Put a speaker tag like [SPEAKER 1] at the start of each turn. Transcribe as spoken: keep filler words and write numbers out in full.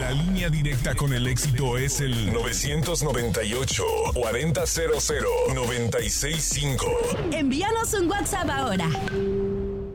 [SPEAKER 1] La línea directa con el éxito es el nueve noventa y ocho, cuarenta cero cero, noventa y seis cinco.
[SPEAKER 2] Envíanos un WhatsApp ahora.